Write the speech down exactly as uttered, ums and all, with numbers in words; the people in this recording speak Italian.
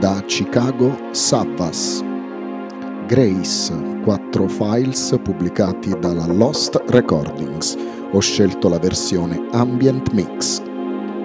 da Chicago Savvas. Grace, quattro files pubblicati dalla Lost Recordings. Ho scelto la versione Ambient Mix.